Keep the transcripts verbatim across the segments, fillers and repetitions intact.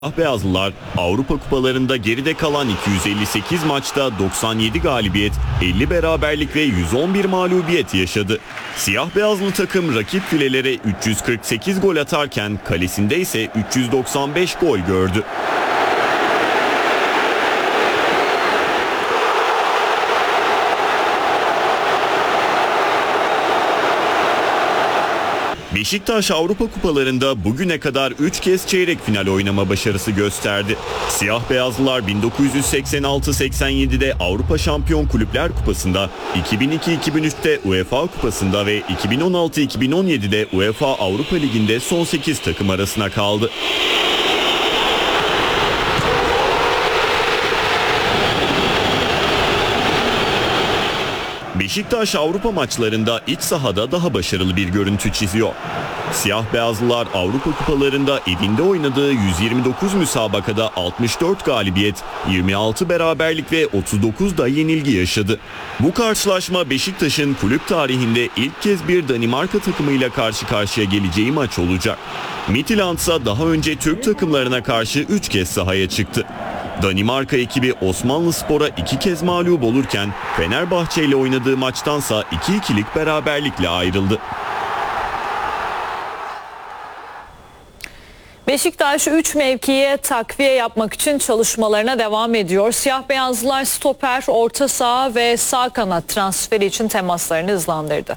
Beyazlılar Avrupa Kupalarında geride kalan iki yüz elli sekiz maçta doksan yedi galibiyet, elli beraberlik ve yüz on bir mağlubiyet yaşadı. Siyah beyazlı takım rakip filelere üç yüz kırk sekiz gol atarken kalesinde ise üç yüz doksan beş gol gördü. Beşiktaş Avrupa Kupalarında bugüne kadar üç kez çeyrek final oynama başarısı gösterdi. Siyah beyazlılar bin dokuz yüz seksen altı seksen yedi'de Avrupa Şampiyon Kulüpler Kupası'nda, iki bin iki iki bin üç'te UEFA Kupası'nda ve iki bin on altı iki bin on yedi'de UEFA Avrupa Ligi'nde son sekiz takım arasına kaldı. Beşiktaş Avrupa maçlarında iç sahada daha başarılı bir görüntü çiziyor. Siyah beyazlılar Avrupa Kupalarında evinde oynadığı yüz yirmi dokuz müsabakada altmış dört galibiyet, yirmi altı beraberlik ve otuz dokuz da yenilgi yaşadı. Bu karşılaşma Beşiktaş'ın kulüp tarihinde ilk kez bir Danimarka takımıyla karşı karşıya geleceği maç olacak. Midtjylland ise daha önce Türk takımlarına karşı üç kez sahaya çıktı. Danimarka ekibi Osmanlıspor'a iki kez mağlup olurken Fenerbahçe ile oynadığı maçtansa iki ikilik beraberlikle ayrıldı. Beşiktaş üç mevkiye takviye yapmak için çalışmalarına devam ediyor. Siyah beyazlılar stoper, orta saha ve sağ kanat transferi için temaslarını hızlandırdı.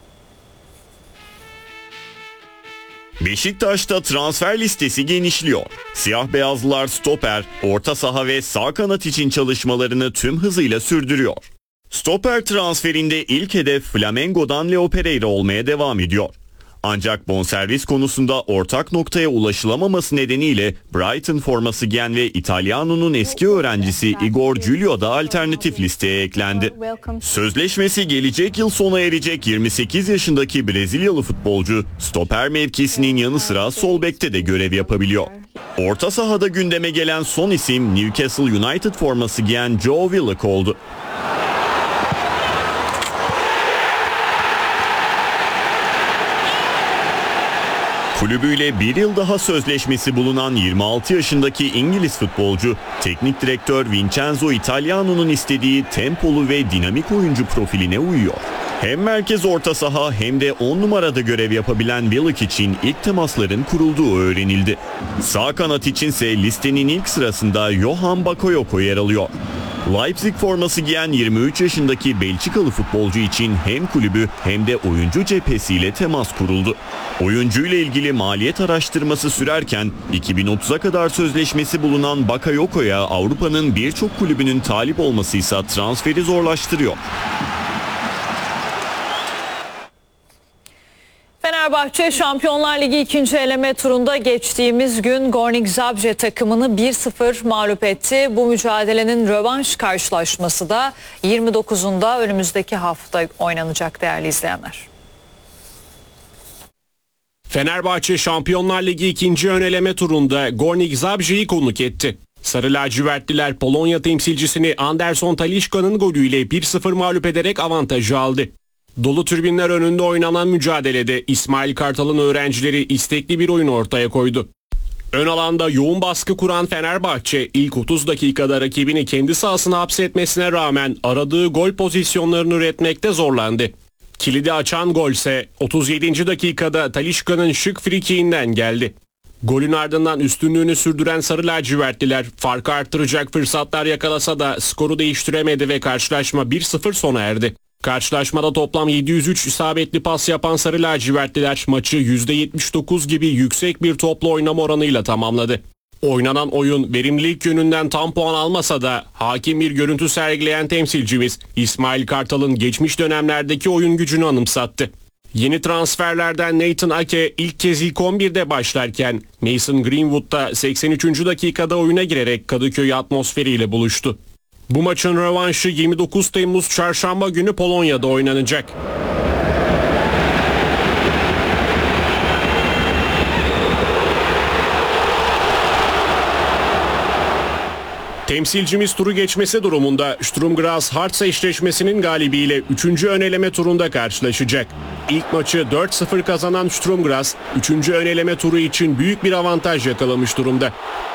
Beşiktaş'ta transfer listesi genişliyor. Siyah beyazlılar stoper, orta saha ve sağ kanat için çalışmalarını tüm hızıyla sürdürüyor. Stoper transferinde ilk hedef Flamengo'dan Leo Pereira olmaya devam ediyor. Ancak bonservis konusunda ortak noktaya ulaşılamaması nedeniyle Brighton forması giyen ve İtalyano'nun eski öğrencisi Igor Giulio da alternatif listeye eklendi. Sözleşmesi gelecek yıl sona erecek yirmi sekiz yaşındaki Brezilyalı futbolcu stoper mevkisinin yanı sıra sol bekte de görev yapabiliyor. Orta sahada gündeme gelen son isim Newcastle United forması giyen Joe Willock oldu. Kulübüyle bir yıl daha sözleşmesi bulunan yirmi altı yaşındaki İngiliz futbolcu, teknik direktör Vincenzo Italiano'nun istediği tempolu ve dinamik oyuncu profiline uyuyor. Hem merkez orta saha hem de on numarada görev yapabilen Willock için ilk temasların kurulduğu öğrenildi. Sağ kanat içinse listenin ilk sırasında Johan Bakayoko yer alıyor. Leipzig forması giyen yirmi üç yaşındaki Belçikalı futbolcu için hem kulübü hem de oyuncu cephesiyle temas kuruldu. Oyuncuyla ilgili maliyet araştırması sürerken iki bin otuz'a kadar sözleşmesi bulunan Bakayoko'ya Avrupa'nın birçok kulübünün talip olması ise transferi zorlaştırıyor. Fenerbahçe Şampiyonlar Ligi ikinci eleme turunda geçtiğimiz gün Gornik Zabrze takımını bir sıfır mağlup etti. Bu mücadelenin rövanş karşılaşması da yirmi dokuzunda önümüzdeki hafta oynanacak değerli izleyenler. Fenerbahçe Şampiyonlar Ligi ikinci ön eleme turunda Gornik Zabrze'yi konuk etti. Sarı lacivertliler Polonya temsilcisini Anderson Talisca'nın golüyle bir sıfır mağlup ederek avantajı aldı. Dolu tribünler önünde oynanan mücadelede İsmail Kartal'ın öğrencileri istekli bir oyun ortaya koydu. Ön alanda yoğun baskı kuran Fenerbahçe ilk otuz dakikada rakibini kendi sahasına hapsetmesine rağmen aradığı gol pozisyonlarını üretmekte zorlandı. Kilidi açan golse otuz yedinci dakikada Talisca'nın şık frikiğinden geldi. Golün ardından üstünlüğünü sürdüren Sarı lacivertliler farkı arttıracak fırsatlar yakalasa da skoru değiştiremedi ve karşılaşma bir sıfır sona erdi. Karşılaşmada toplam yedi yüz üç isabetli pas yapan Sarı lacivertliler maçı yüzde yetmiş dokuz gibi yüksek bir toplu oynama oranıyla tamamladı. Oynanan oyun verimlilik yönünden tam puan almasa da hakim bir görüntü sergileyen temsilcimiz İsmail Kartal'ın geçmiş dönemlerdeki oyun gücünü anımsattı. Yeni transferlerden Nathan Ake ilk kez ilk on birde başlarken Mason Greenwood da seksen üçüncü dakikada oyuna girerek Kadıköy atmosferiyle buluştu. Bu maçın rövanşı yirmi dokuz Temmuz Çarşamba günü Polonya'da oynanacak. Temsilcimiz turu geçmesi durumunda Sturm Graz Hartz eşleşmesinin galibiyle üçüncü ön eleme turunda karşılaşacak. İlk maçı dört sıfır kazanan Sturm Graz üçüncü ön eleme turu için büyük bir avantaj yakalamış durumda.